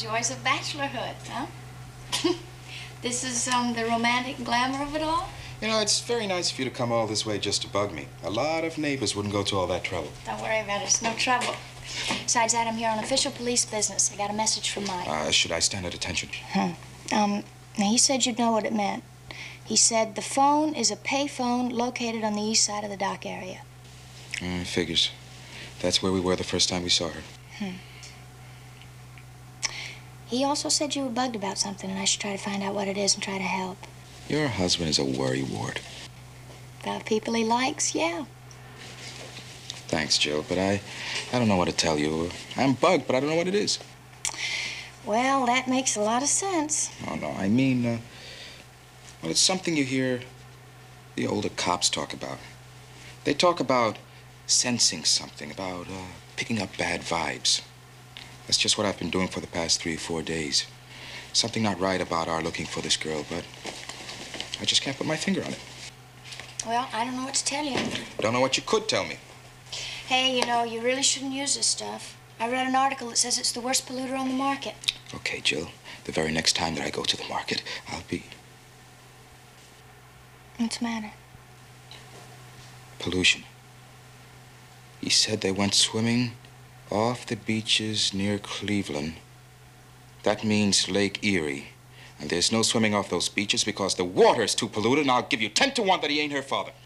Joys of bachelorhood, huh? This is the romantic glamour of it all? You know, it's very nice of you to come all this way just to bug me. A lot of neighbors wouldn't go to all that trouble. Don't worry about it. It's no trouble. Besides that, I'm here on official police business. I got a message from Mike. Should I stand at attention? Now, he said you'd know what it meant. He said the phone is a pay phone located on the east side of the dock area. Figures. That's where we were the first time we saw her. He also said you were bugged about something, and I should try to find out what it is and try to help. Your husband is a worrywart. About people he likes, yeah. Thanks, Jill, but I don't know what to tell you. I'm bugged, but I don't know what it is. Well, that makes a lot of sense. Oh, no, I mean, well, it's something you hear the older cops talk about. They talk about sensing something, about picking up bad vibes. That's just what I've been doing for the past 3 or 4 days. Something not right about our looking for this girl, but I just can't put my finger on it. Well, I don't know what to tell you. Don't know what you could tell me. Hey, you know, you really shouldn't use this stuff. I read an article that says it's the worst polluter on the market. Okay, Jill. The very next time that I go to the market, I'll be... What's the matter? Pollution. He said they went swimming off the beaches near Cleveland. That means Lake Erie. And there's no swimming off those beaches because the water's too polluted, and I'll give you 10 to 1 that he ain't her father.